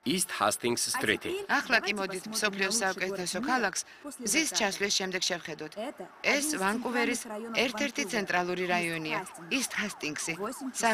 East Hastings Street-ი. ახლა კი მოდით მსოფლიოს საუკეთესო ქალაქს მზის ჩასვლის შემდეგ შევხედოთ. ეს ვანკუვერის ერთ-ერთი ცენტრალური რაიონია, East Hastings-ი.